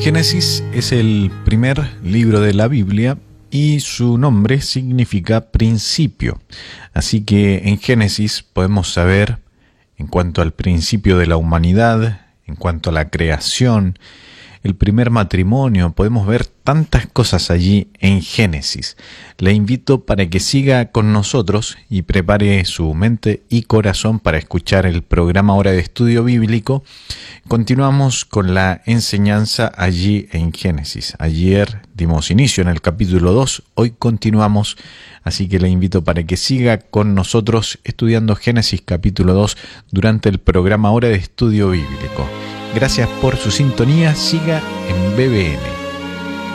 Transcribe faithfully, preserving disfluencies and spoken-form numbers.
Génesis es el primer libro de la Biblia y su nombre significa principio. Así que en Génesis podemos saber, en cuanto al principio de la humanidad, en cuanto a la creación, el primer matrimonio, podemos ver tantas cosas allí en Génesis. Le invito para que siga con nosotros y prepare su mente y corazón para escuchar el programa Hora de Estudio Bíblico. Continuamos con la enseñanza allí en Génesis. Ayer dimos inicio en el capítulo dos, hoy continuamos, así que le invito para que siga con nosotros estudiando Génesis capítulo dos durante el programa Hora de Estudio Bíblico. Gracias por su sintonía, siga en B B N.